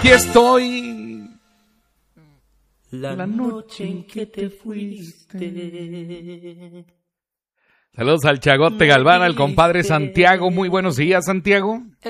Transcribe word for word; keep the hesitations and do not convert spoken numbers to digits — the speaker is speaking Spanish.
aquí estoy. La, la noche en que te fuiste. Saludos al Chagote Galván, al compadre Santiago. Muy buenos días, Santiago.